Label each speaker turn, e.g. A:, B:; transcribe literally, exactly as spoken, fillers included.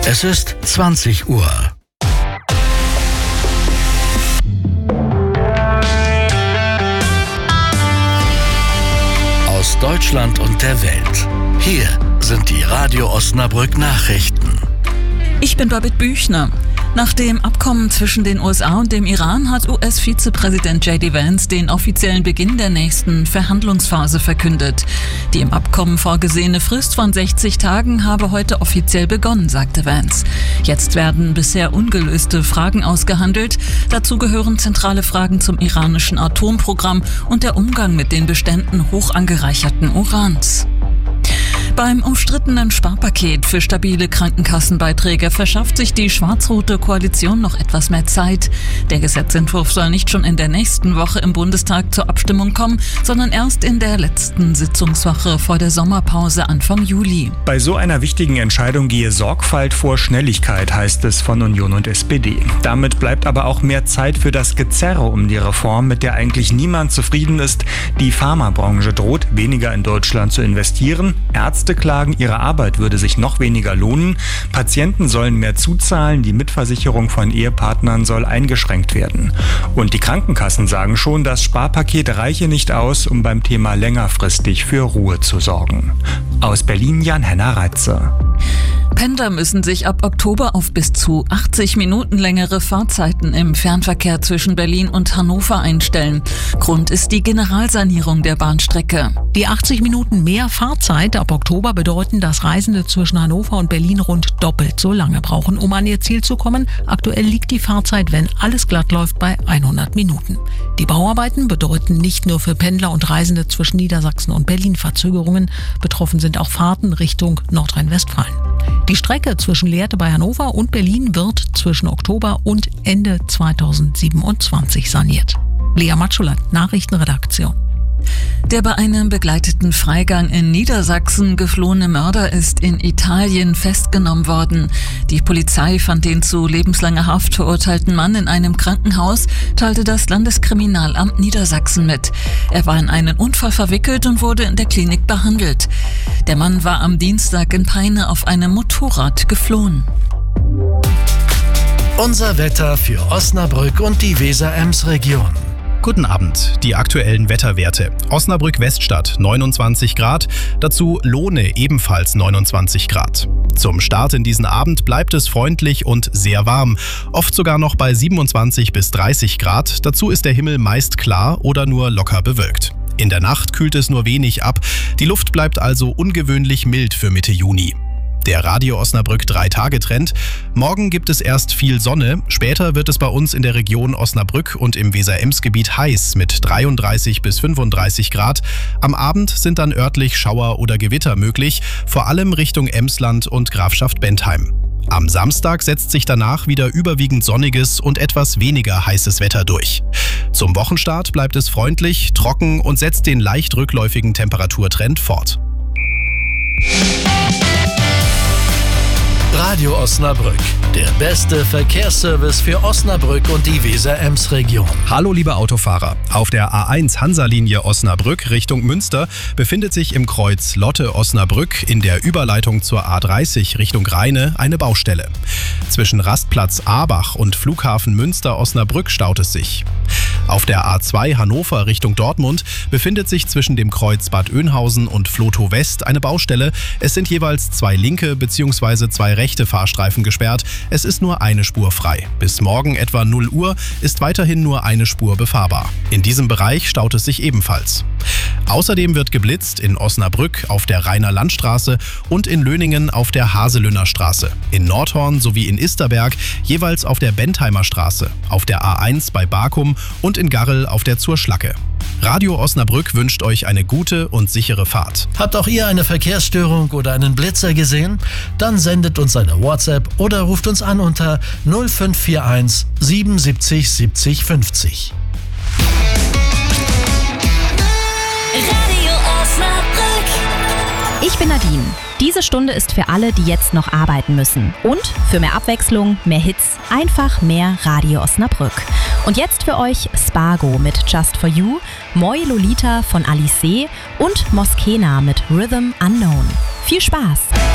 A: Es ist zwanzig Uhr. Aus Deutschland und der Welt. Hier sind die Radio Osnabrück Nachrichten.
B: Ich bin Babette Büchner. Nach dem Abkommen zwischen den U S A und dem Iran hat U S-Vizepräsident J D Vance den offiziellen Beginn der nächsten Verhandlungsphase verkündet. Die im Abkommen vorgesehene Frist von sechzig Tagen habe heute offiziell begonnen, sagte Vance. Jetzt werden bisher ungelöste Fragen ausgehandelt. Dazu gehören zentrale Fragen zum iranischen Atomprogramm und der Umgang mit den Beständen hoch angereicherten Urans. Beim umstrittenen Sparpaket für stabile Krankenkassenbeiträge verschafft sich die schwarz-rote Koalition noch etwas mehr Zeit. Der Gesetzentwurf soll nicht schon in der nächsten Woche im Bundestag zur Abstimmung kommen, sondern erst in der letzten Sitzungswoche vor der Sommerpause Anfang Juli.
C: Bei so einer wichtigen Entscheidung gehe Sorgfalt vor Schnelligkeit, heißt es von Union und S P D. Damit bleibt aber auch mehr Zeit für das Gezerre um die Reform, mit der eigentlich niemand zufrieden ist. Die Pharmabranche droht, weniger in Deutschland zu investieren. Ärzte klagen, ihre Arbeit würde sich noch weniger lohnen. Patienten sollen mehr zuzahlen, die Mitversicherung von Ehepartnern soll eingeschränkt werden. Und die Krankenkassen sagen schon, das Sparpaket reiche nicht aus, um beim Thema längerfristig für Ruhe zu sorgen. Aus Berlin Jan-Henner Reitze.
B: Pendler müssen sich ab Oktober auf bis zu achtzig Minuten längere Fahrzeiten im Fernverkehr zwischen Berlin und Hannover einstellen. Grund ist die Generalsanierung der Bahnstrecke.
D: Die achtzig Minuten mehr Fahrzeit ab Oktober bedeuten, dass Reisende zwischen Hannover und Berlin rund doppelt so lange brauchen, um an ihr Ziel zu kommen. Aktuell liegt die Fahrzeit, wenn alles glatt läuft, bei hundert Minuten. Die Bauarbeiten bedeuten nicht nur für Pendler und Reisende zwischen Niedersachsen und Berlin Verzögerungen. Betroffen sind auch Fahrten Richtung Nordrhein-Westfalen. Die Strecke zwischen Lehrte bei Hannover und Berlin wird zwischen Oktober und Ende zweitausendsiebenundzwanzig saniert. Lea Matschulat, Nachrichtenredaktion.
B: Der bei einem begleiteten Freigang in Niedersachsen geflohene Mörder ist in Italien festgenommen worden. Die Polizei fand den zu lebenslanger Haft verurteilten Mann in einem Krankenhaus, teilte das Landeskriminalamt Niedersachsen mit. Er war in einen Unfall verwickelt und wurde in der Klinik behandelt. Der Mann war am Dienstag in Peine auf einem Motorrad geflohen.
A: Unser Wetter für Osnabrück und die Weser-Ems-Region.
E: Guten Abend, die aktuellen Wetterwerte. Osnabrück-Weststadt neunundzwanzig Grad, dazu Lohne ebenfalls neunundzwanzig Grad. Zum Start in diesen Abend bleibt es freundlich und sehr warm, oft sogar noch bei siebenundzwanzig bis dreißig Grad, dazu ist der Himmel meist klar oder nur locker bewölkt. In der Nacht kühlt es nur wenig ab, die Luft bleibt also ungewöhnlich mild für Mitte Juni. Der Radio Osnabrück drei Tage Trend. Morgen gibt es erst viel Sonne, später wird es bei uns in der Region Osnabrück und im Weser-Ems-Gebiet heiß mit dreiunddreißig bis fünfunddreißig Grad. Am Abend sind dann örtlich Schauer oder Gewitter möglich, vor allem Richtung Emsland und Grafschaft Bentheim. Am Samstag setzt sich danach wieder überwiegend sonniges und etwas weniger heißes Wetter durch. Zum Wochenstart bleibt es freundlich, trocken und setzt den leicht rückläufigen Temperaturtrend fort.
A: Radio Osnabrück, der beste Verkehrsservice für Osnabrück und die Weser-Ems-Region.
E: Hallo liebe Autofahrer, auf der A eins Hansa-Linie Osnabrück Richtung Münster befindet sich im Kreuz Lotte-Osnabrück in der Überleitung zur A dreißig Richtung Rheine eine Baustelle. Zwischen Rastplatz Abach und Flughafen Münster-Osnabrück staut es sich. Auf der A zwei Hannover Richtung Dortmund befindet sich zwischen dem Kreuz Bad Oeynhausen und Flotow West eine Baustelle. Es sind jeweils zwei linke bzw. zwei rechte Fahrstreifen gesperrt. Es ist nur eine Spur frei. Bis morgen etwa null Uhr ist weiterhin nur eine Spur befahrbar. In diesem Bereich staut es sich ebenfalls. Außerdem wird geblitzt in Osnabrück auf der Rheiner Landstraße und in Löningen auf der Haselünner Straße. In Nordhorn sowie in Isterberg jeweils auf der Bentheimer Straße, auf der A eins bei Barkum und in Garrel auf der zur Schlacke. Radio Osnabrück wünscht euch eine gute und sichere Fahrt.
A: Habt auch ihr eine Verkehrsstörung oder einen Blitzer gesehen? Dann sendet uns eine WhatsApp oder ruft uns an unter null fünf vier eins siebenundsiebzig siebzig fünfzig.
F: Radio Osnabrück.
G: Ich bin Nadine. Diese Stunde ist für alle, die jetzt noch arbeiten müssen. Und für mehr Abwechslung, mehr Hits, einfach mehr Radio Osnabrück. Und jetzt für euch Spargo mit Just For You, Moi Lolita von Alice und Moskena mit Rhythm Unknown. Viel Spaß!